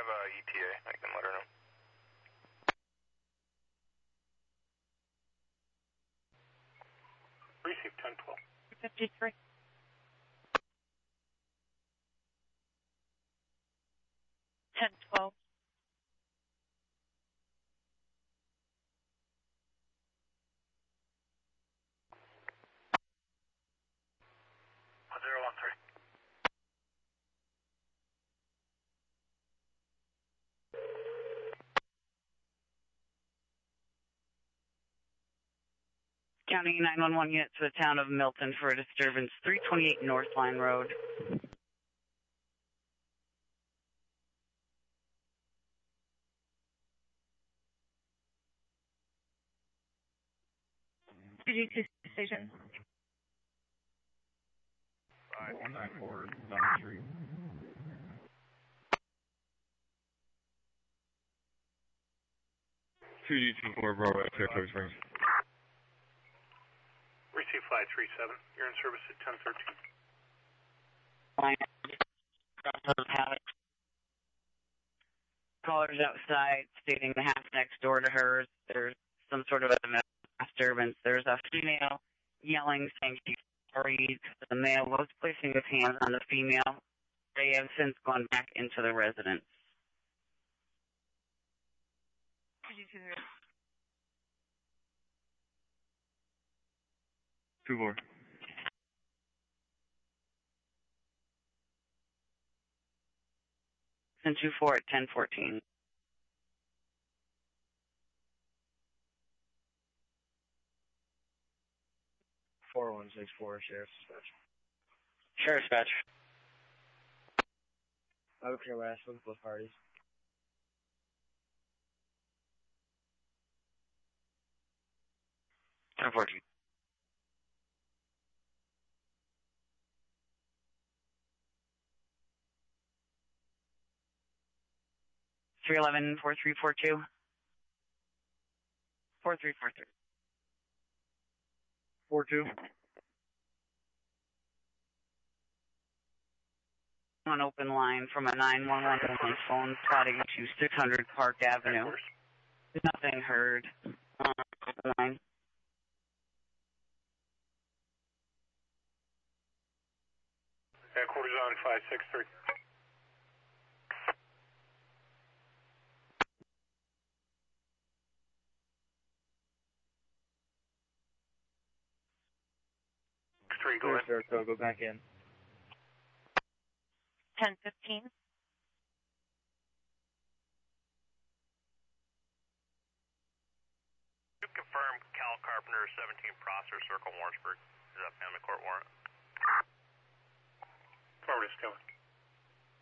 have ETA. I can let her know. Receive 1012. 53. 1012. County 911 unit to the town of Milton for a disturbance, 328 North Line Road. PG2 station. 194 Dunn Street. PG24 Bravo X-Ray Springs. Receive 537. You're in service at 1013. Callers outside stating the house next door to hers. There's some sort of a disturbance. There's a female yelling, saying she's sorry. The male was placing his hands on the female. They have since gone back into the residence. PG2. 2-4. Send 2-4 at 1014. Sheriff's Dispatch. Sheriff's Dispatch. Okay, last with both parties. Ten 14. Three 4342. 4343. 42. On open line from a 911 phone plotting to 600 Park Avenue. Nothing heard. Line. Headquarters on 563. Go ahead. Go back in. 1015. You confirm Cal Carpenter, 17 Prosser Circle, Warrensburg. Is that family court warrant? Forward is going.